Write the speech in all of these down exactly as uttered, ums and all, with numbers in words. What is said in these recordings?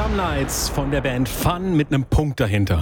Some Nights von der Band Fun mit einem Punkt dahinter.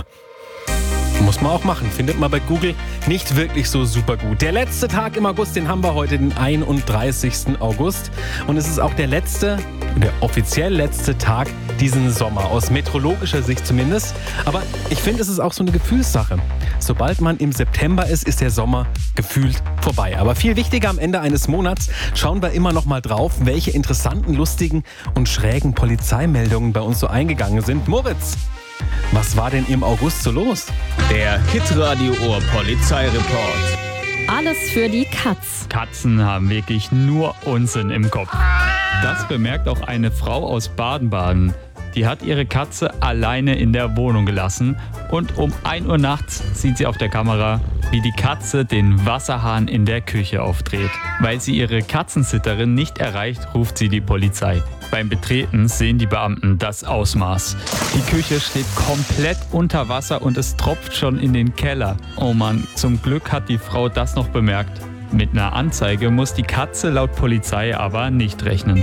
Muss man auch machen, findet man bei Google nicht wirklich so super gut. Der letzte Tag im August, den haben wir heute, den einunddreißigsten August. Und es ist auch der letzte, der offiziell letzte Tag diesen Sommer, aus meteorologischer Sicht zumindest. Aber ich finde, es ist auch so eine Gefühlssache. Sobald man im September ist, ist der Sommer gefühlt vorbei. Aber viel wichtiger, am Ende eines Monats schauen wir immer noch mal drauf, welche interessanten, lustigen und schrägen Polizeimeldungen bei uns so eingegangen sind. Moritz, was war denn im August so los? Der Hitradio Ohr Polizeireport. Alles für die Katz. Katzen haben wirklich nur Unsinn im Kopf. Das bemerkt auch eine Frau aus Baden-Baden. Die hat ihre Katze alleine in der Wohnung gelassen und um ein Uhr nachts sieht sie auf der Kamera, wie die Katze den Wasserhahn in der Küche aufdreht. Weil sie ihre Katzensitterin nicht erreicht, ruft sie die Polizei. Beim Betreten sehen die Beamten das Ausmaß. Die Küche steht komplett unter Wasser und es tropft schon in den Keller. Oh Mann, zum Glück hat die Frau das noch bemerkt. Mit einer Anzeige muss die Katze laut Polizei aber nicht rechnen.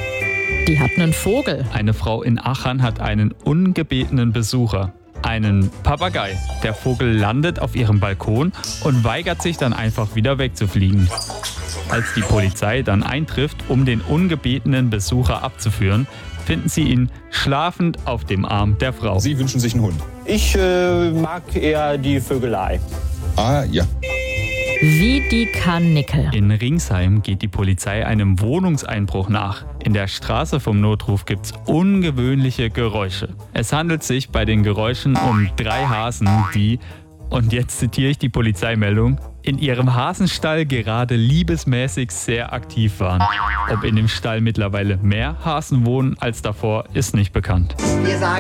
Die hat einen Vogel. Eine Frau in Achern hat einen ungebetenen Besucher. Einen Papagei. Der Vogel landet auf ihrem Balkon und weigert sich dann einfach wieder wegzufliegen. Als die Polizei dann eintrifft, um den ungebetenen Besucher abzuführen, finden sie ihn schlafend auf dem Arm der Frau. Sie wünschen sich einen Hund? Ich äh, mag eher die Vögelei. Ah, ja. Wie die Karnickel. In Ringsheim geht die Polizei einem Wohnungseinbruch nach. In der Straße vom Notruf gibt's ungewöhnliche Geräusche. Es handelt sich bei den Geräuschen um drei Hasen, die, und jetzt zitiere ich die Polizeimeldung, in ihrem Hasenstall gerade liebesmäßig sehr aktiv waren. Ob in dem Stall mittlerweile mehr Hasen wohnen als davor, ist nicht bekannt. Wir sagen